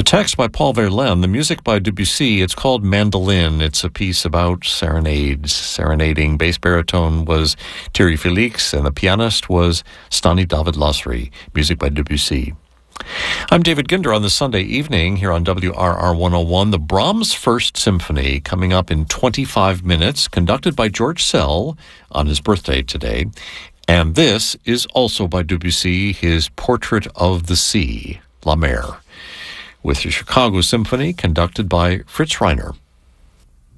text by Paul Verlaine, the music by Debussy. It's called Mandolin. It's a piece about serenades, serenading. Bass baritone was Thierry Felix, and the pianist was Stanisław Lasry. Music by Debussy. I'm David Ginder on this Sunday evening here on WRR 101. The Brahms First Symphony coming up in 25 minutes, conducted by George Szell on his birthday today. And this is also by Debussy, his Portrait of the Sea, La Mer, with the Chicago Symphony conducted by Fritz Reiner.